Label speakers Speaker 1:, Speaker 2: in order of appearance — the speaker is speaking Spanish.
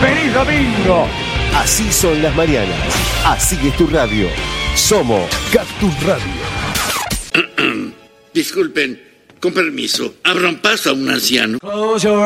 Speaker 1: ¡Feliz domingo!
Speaker 2: Así son las mañanas. Así es tu radio. Somos Cactus Radio.
Speaker 3: Disculpen, con permiso, abran paso a un anciano.